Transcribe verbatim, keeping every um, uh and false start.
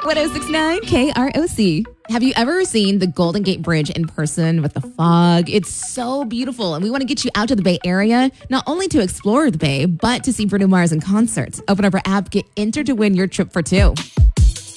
one oh six point nine K R O C. Have you ever seen the Golden Gate Bridge in person with the fog? It's so beautiful, and we want to get you out to the Bay Area, not only to explore the Bay, but to see Bruno Mars in concert. Open up our app, get entered to win your trip for two.